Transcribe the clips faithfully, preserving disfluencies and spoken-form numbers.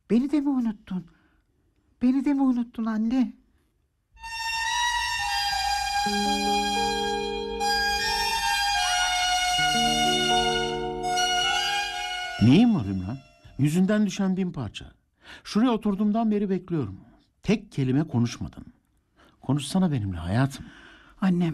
Beni de mi unuttun? Beni de mi unuttun anne? Neyim var Ümran? Yüzünden düşen bin parça. Şuraya oturduğumdan beri bekliyorum. Tek kelime konuşmadın. Konuşsana benimle hayatım. Annem.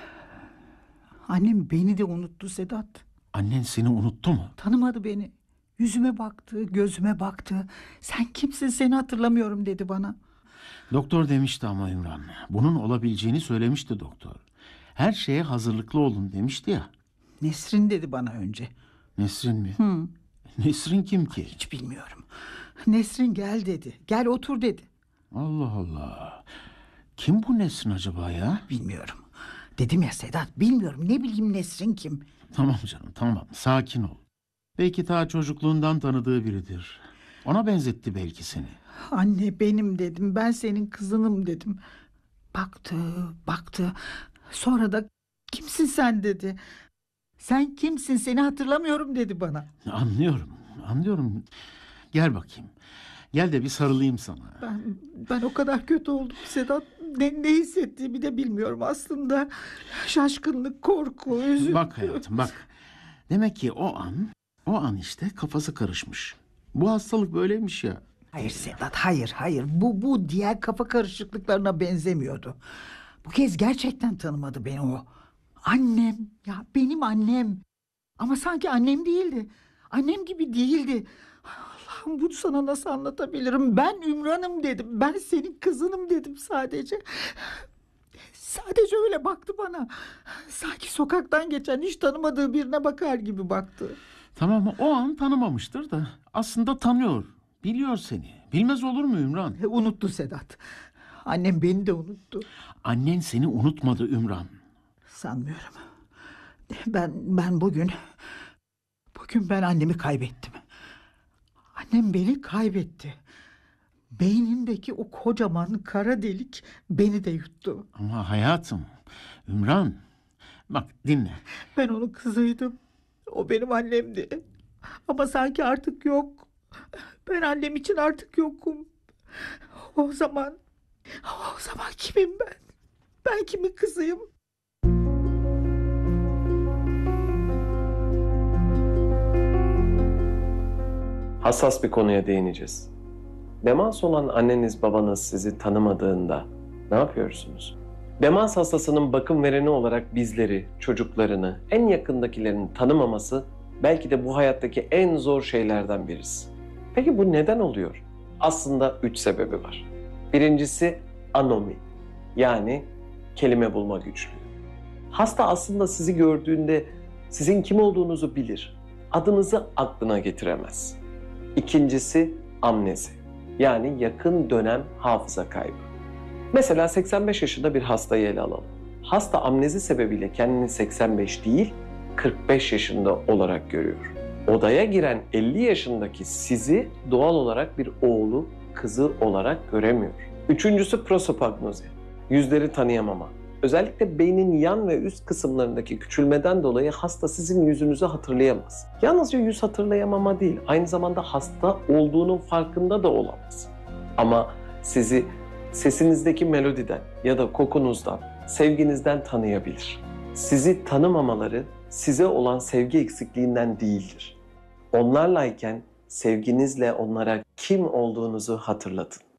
Annem beni de unuttu Sedat. Annen seni unuttu mu? Tanımadı beni. Yüzüme baktı, gözüme baktı. Sen kimsin, seni hatırlamıyorum dedi bana. Doktor demişti ama Ümran. Bunun olabileceğini söylemişti doktor. Her şeye hazırlıklı olun demişti ya. Nesrin dedi bana önce. Nesrin mi? Hı. Nesrin kim ki? Hiç bilmiyorum. Nesrin gel dedi. Gel otur dedi. Allah Allah. Kim bu Nesrin acaba ya? Bilmiyorum. Dedim ya Sedat, bilmiyorum. Ne bileyim Nesrin kim? Tamam canım, tamam. Sakin ol. Belki ta çocukluğundan tanıdığı biridir. Ona benzetti belki seni. Anne benim dedim. Ben senin kızınım dedim. Baktı, baktı. Sonra da kimsin sen dedi. Sen kimsin, seni hatırlamıyorum dedi bana. Anlıyorum, anlıyorum. Gel bakayım. Gel de bir sarılayım sana. Ben, ben o kadar kötü oldum Sedat. Ne, ne hissettiğimi de bilmiyorum aslında. Şaşkınlık, korku, üzüntü. Bak hayatım bak. Demek ki o an, o an işte kafası karışmış. Bu hastalık böyleymiş ya. Hayır Sedat, hayır, hayır. Bu, bu diğer kafa karışıklıklarına benzemiyordu. Bu kez gerçekten tanımadı beni o. Annem, ya benim annem. Ama sanki annem değildi. Annem gibi değildi. Allah'ım, bunu sana nasıl anlatabilirim? Ben Ümran'ım dedim. Ben senin kızınım dedim sadece. Sadece öyle baktı bana. Sanki sokaktan geçen hiç tanımadığı birine bakar gibi baktı. Tamam o an tanımamıştır da aslında tanıyor. Biliyor seni. Bilmez olur mu Ümran? E, unuttu Sedat. Annem beni de unuttu. Annen seni unutmadı Ümran. Sanmıyorum. Ben ben bugün bugün ben annemi kaybettim. Annem beni kaybetti. Beynindeki o kocaman kara delik beni de yuttu. Ama hayatım, Ümran, bak dinle. Ben onun kızıydım. O benim annemdi. Ama sanki artık yok. Ben annem için artık yokum. O zaman, o zaman kimim ben? Ben kimin kızıyım? Hassas bir konuya değineceğiz. Demans olan anneniz babanız sizi tanımadığında ne yapıyorsunuz? Demans hastasının bakım vereni olarak bizleri, çocuklarını, en yakındakilerini tanımaması belki de bu hayattaki en zor şeylerden birisi. Peki bu neden oluyor? Aslında üç sebebi var. Birincisi anomi, yani kelime bulma güçlüğü. Hasta aslında sizi gördüğünde sizin kim olduğunuzu bilir, adınızı aklına getiremez. İkincisi amnezi, yani yakın dönem hafıza kaybı. Mesela seksen beş yaşında bir hastayı ele alalım. Hasta amnezi sebebiyle kendini seksen beş değil, kırk beş yaşında olarak görüyor. Odaya giren elli yaşındaki sizi doğal olarak bir oğlu, kızı olarak göremiyor. Üçüncüsü prosopagnozi, yüzleri tanıyamama. Özellikle beynin yan ve üst kısımlarındaki küçülmeden dolayı hasta sizin yüzünüzü hatırlayamaz. Yalnızca yüz hatırlayamama değil, aynı zamanda hasta olduğunun farkında da olamaz. Ama sizi sesinizdeki melodiden ya da kokunuzdan, sevginizden tanıyabilir. Sizi tanımamaları size olan sevgi eksikliğinden değildir. Onlarlayken sevginizle onlara kim olduğunuzu hatırlatın.